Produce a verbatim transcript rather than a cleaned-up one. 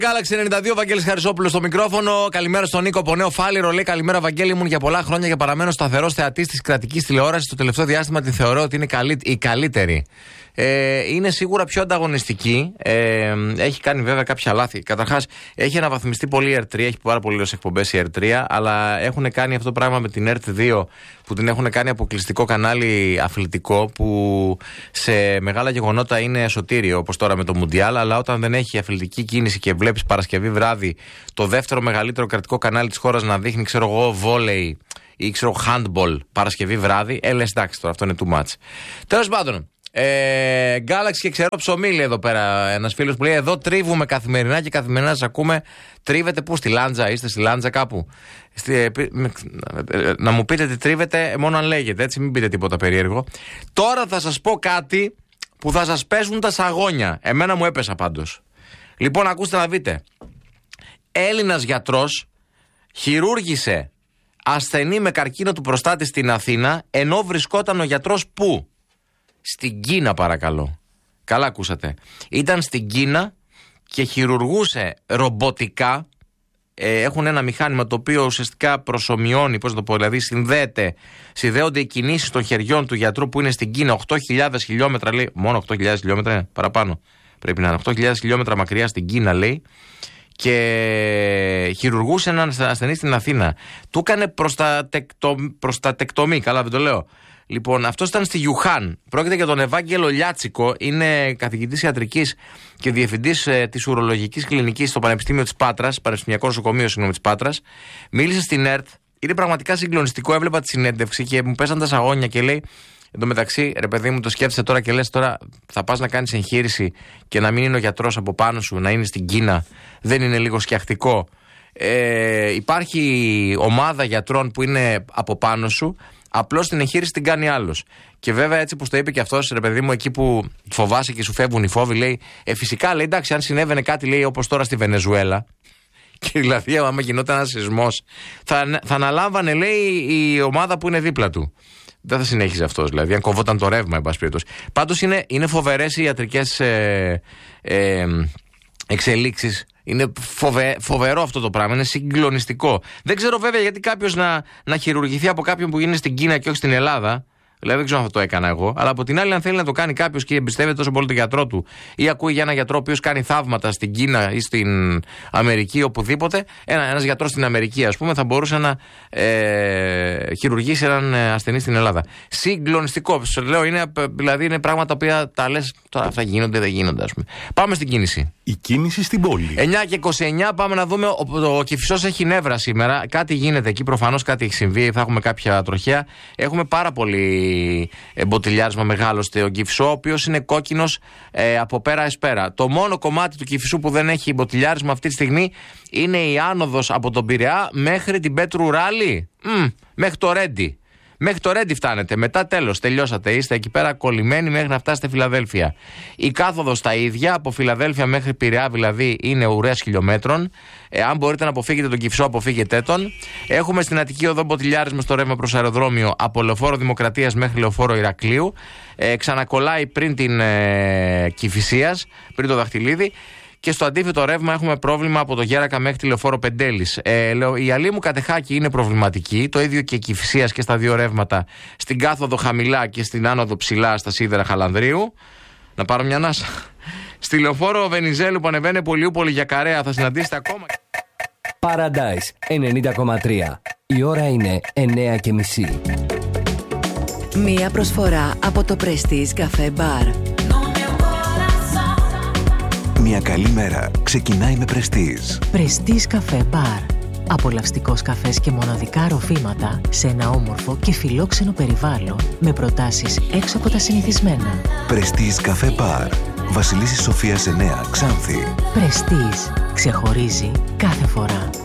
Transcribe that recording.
Galaxy ενενήντα δύο, Βαγγέλης Χαρισόπουλος στο μικρόφωνο. Καλημέρα στον Νίκο από Νέο Φάληρο. Λέει καλημέρα, Βαγγέλη, ήμουν για πολλά χρόνια και παραμένω σταθερός θεατής της κρατικής τηλεόρασης. Το τελευταίο διάστημα την θεωρώ ότι είναι καλύ... η καλύτερη. Ε, είναι σίγουρα πιο ανταγωνιστική. Ε, έχει κάνει βέβαια κάποια λάθη. Καταρχάς, έχει αναβαθμιστεί πολύ η Ερ τρία, έχει πάρα πολλές εκπομπές η Ερ τρία, αλλά έχουν κάνει αυτό το πράγμα με την Ερ δύο που την έχουν κάνει αποκλειστικό κανάλι αθλητικό, που σε μεγάλα γεγονότα είναι σωτήριο, όπως τώρα με το Μουντιάλ, αλλά όταν δεν έχει αθλητική κίνηση και βλέπεις Παρασκευή βράδυ το δεύτερο μεγαλύτερο κρατικό κανάλι της χώρας να δείχνει, ξέρω εγώ, βόλεϊ ή ξέρω handball Παρασκευή βράδυ, ε, λες εντάξει τώρα, αυτό είναι too much. Τέλος πάντων. Ε, Galaxy και ξερό ψωμί, λέει εδώ πέρα ένας φίλος που λέει: εδώ τρίβουμε καθημερινά και καθημερινά σας ακούμε. Τρίβετε πού, στη Λάντζα, είστε στη Λάντζα κάπου? Στη, να μου πείτε τι τρίβετε, μόνο αν λέγεται, έτσι, μην πείτε τίποτα περίεργο. Τώρα θα σας πω κάτι που θα σας πέσουν τα σαγόνια. Εμένα μου έπεσα πάντως. Λοιπόν, ακούστε να δείτε. Έλληνας γιατρός χειρούργησε ασθενή με καρκίνο του προστάτη στην Αθήνα, ενώ βρισκόταν ο γιατρός πού? Στην Κίνα, παρακαλώ. Καλά ακούσατε. Ήταν στην Κίνα και χειρουργούσε ρομποτικά. Ε, έχουν ένα μηχάνημα το οποίο ουσιαστικά προσομοιώνει, πώς το πω, δηλαδή συνδέεται, συνδέονται οι κινήσεις των χεριών του γιατρού που είναι στην Κίνα. οκτώ χιλιάδες χιλιόμετρα, λέει. Μόνο οκτώ χιλιάδες χιλιόμετρα είναι, παραπάνω. Πρέπει να είναι οκτώ χιλιάδες χιλιόμετρα μακριά στην Κίνα, λέει. Και χειρουργούσε έναν ασθενή στην Αθήνα. Του έκανε προστατεκτο... προστατεκτομή, καλά δεν το λέω. Λοιπόν, αυτό ήταν στη Ιουχάν. Πρόκειται για τον Ευάγγελο Λιάτσικο. Είναι καθηγητής ιατρικής και διευθυντής ε, της ουρολογικής κλινικής στο Πανεπιστήμιο της Πάτρας, Πανεπιστημιακό Νοσοκομείο, συγγνώμη, της Πάτρας. Μίλησε στην ΕΡΤ. Είναι πραγματικά συγκλονιστικό. Έβλεπα τη συνέντευξη και μου πέσαν τα σαγόνια και λέει: εν τω μεταξύ, ρε παιδί μου, το σκέφτεσαι τώρα και λες τώρα θα πας να κάνεις εγχείρηση και να μην είναι ο γιατρός από πάνω σου, να είναι στην Κίνα. Δεν είναι λίγο σκιαχτικό? Ε, υπάρχει ομάδα γιατρών που είναι από πάνω σου. Απλώς την εγχείρηση την κάνει άλλος. Και βέβαια, έτσι που το είπε και αυτός, ρε παιδί μου, εκεί που φοβάσαι και σου φεύγουν οι φόβοι, λέει: ε, φυσικά, λέει, εντάξει, αν συνέβαινε κάτι, λέει, όπως τώρα στη Βενεζουέλα, και δηλαδή, άμα γινόταν ένας σεισμός, θα, θα αναλάμβανε, λέει, η ομάδα που είναι δίπλα του. Δεν θα συνέχιζε αυτός, δηλαδή, αν κοβόταν το ρεύμα, εν πάση περιπτώσει. Πάντως είναι, είναι φοβερές οι ιατρικές ε, ε, εξελίξεις. Είναι φοβε, φοβερό αυτό το πράγμα, είναι συγκλονιστικό. Δεν ξέρω βέβαια γιατί κάποιος να, να χειρουργηθεί από κάποιον που είναι στην Κίνα και όχι στην Ελλάδα. Δηλαδή δεν ξέρω αν αυτό το έκανα εγώ. Αλλά από την άλλη, αν θέλει να το κάνει κάποιος και εμπιστεύεται τόσο πολύ τον γιατρό του, ή ακούει για έναν γιατρό ο οποίος κάνει θαύματα στην Κίνα ή στην Αμερική, οπουδήποτε, ένα, ένας γιατρός στην Αμερική, ας πούμε, θα μπορούσε να ε, χειρουργήσει έναν ασθενή στην Ελλάδα. Συγκλονιστικό. Σου λέω, είναι, δηλαδή είναι πράγματα που τα λες τώρα, αυτά γίνονται, δεν γίνονται, ας πούμε. Πάμε στην κίνηση. Η κίνηση στην πόλη. εννιά και είκοσι εννιά, πάμε να δούμε. Ο, ο Κηφισός έχει νεύρα σήμερα. Κάτι γίνεται εκεί, προφανώς κάτι έχει συμβεί. Θα έχουμε κάποια τροχαία. Έχουμε πάρα πολύ μποτιλιάρισμα μεγάλο στο Κηφισό, ο οποίος είναι κόκκινος ε, από πέρα εις πέρα. Το μόνο κομμάτι του Κηφισού που δεν έχει μποτιλιάρισμα αυτή τη στιγμή είναι η άνοδος από τον Πειραιά μέχρι την Πέτρου Ράλη. Mm, μέχρι το Ρέντι. Μέχρι το Ρέντι φτάνετε. Μετά τέλος, τελειώσατε. Είστε εκεί πέρα κολλημένοι μέχρι να φτάσετε Φιλαδέλφια. Η κάθοδος τα ίδια, από Φιλαδέλφια μέχρι Πειραιά δηλαδή, είναι ουρές χιλιόμετρων. Ε, αν μπορείτε να αποφύγετε τον Κηφισό, αποφύγετε τον. Έχουμε στην Αττική Οδό μποτιλιάρισμα στο ρεύμα προς αεροδρόμιο από Λεωφόρο Δημοκρατίας μέχρι Λεωφόρο Ηρακλείου. Ε, ξανακολλάει πριν την ε, Κηφισίας, πριν το Δαχτυλίδι. Και στο αντίθετο ρεύμα έχουμε πρόβλημα από το Γέρακα μέχρι τη Λεωφόρο Πεντέλης. Ε, η Αλήμου Κατεχάκη είναι προβληματική. Το ίδιο και η Κηφισίας και στα δύο ρεύματα. Στην κάθοδο χαμηλά και στην άνοδο ψηλά στα σίδερα Χαλανδρίου. Να πάρω μια ανάσα. Στη Λεωφόρο Βενιζέλου που ανεβαίνει Πολιούπολη για Καρέα θα συναντήσετε ακόμα. Paradise ενενήντα κόμμα τρία. Η ώρα είναι εννιά και μισή. Μία προσφορά από το Prestige Café Bar. Μια καλή μέρα ξεκινάει με Prestige. Prestige Café Bar. Απολαυστικός καφές και μοναδικά ροφήματα σε ένα όμορφο και φιλόξενο περιβάλλον με προτάσεις έξω από τα συνηθισμένα. Prestige Café Bar. Βασιλίσσης Σοφίας εννέα, Ξάνθη. Prestige. Ξεχωρίζει κάθε φορά.